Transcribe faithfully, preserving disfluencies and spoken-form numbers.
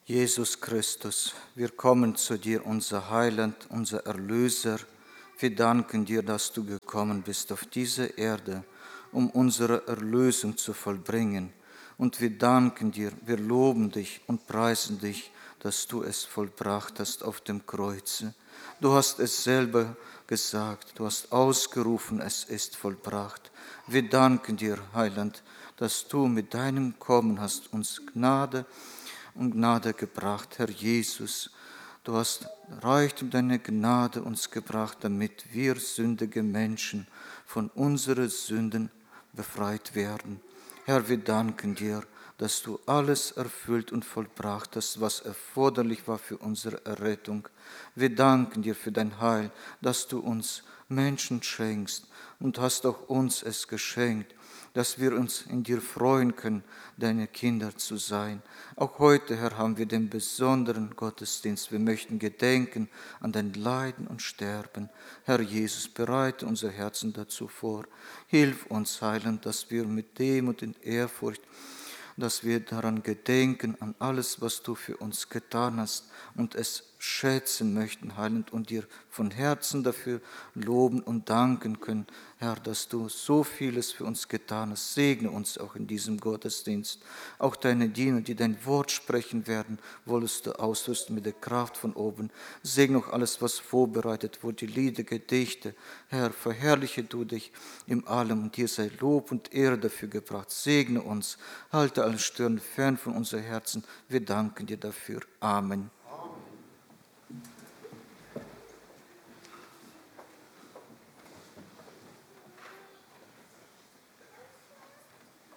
Jesus Christus, wir kommen zu dir, unser Heiland, unser Erlöser. Wir danken dir, dass du gekommen bist auf diese Erde, um unsere Erlösung zu vollbringen. Und wir danken dir, wir loben dich und preisen dich, dass du es vollbracht hast auf dem Kreuze. Du hast es selber gesagt, du hast ausgerufen, es ist vollbracht. Wir danken dir, Heiland, dass du mit deinem Kommen hast uns Gnade und Gnade gebracht, Herr Jesus. Du hast Reichtum deine Gnade uns gebracht, damit wir sündige Menschen von unseren Sünden befreit werden. Herr, wir danken dir, dass du alles erfüllt und vollbracht hast, was erforderlich war für unsere Errettung. Wir danken dir für dein Heil, dass du uns Menschen schenkst und hast auch uns es geschenkt, dass wir uns in dir freuen können, deine Kinder zu sein. Auch heute, Herr, haben wir den besonderen Gottesdienst. Wir möchten gedenken an dein Leiden und Sterben. Herr Jesus, bereite unser Herzen dazu vor. Hilf uns, Heiland, dass wir mit Demut und Ehrfurcht, dass wir daran gedenken, an alles, was du für uns getan hast und es schätzen möchten, Heiland, und dir von Herzen dafür loben und danken können, Herr, dass du so vieles für uns getan hast. Segne uns auch in diesem Gottesdienst. Auch deine Diener, die dein Wort sprechen werden, wolltest du ausrüsten mit der Kraft von oben. Segne auch alles, was vorbereitet wurde, die Lieder, Gedichte. Herr, verherrliche du dich in allem und dir sei Lob und Ehre dafür gebracht. Segne uns, halte alle Stirn fern von unseren Herzen. Wir danken dir dafür. Amen.